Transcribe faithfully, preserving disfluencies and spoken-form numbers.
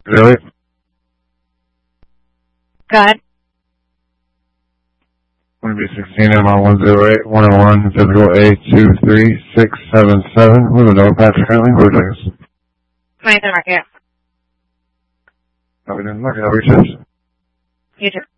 Really? Go ahead. one B sixteen M R one zero eight one oh one physical A two three six seven seven with a no Patrick Henley. Who is this? Twenty-seven market. How we doing? Market, how we just? You too.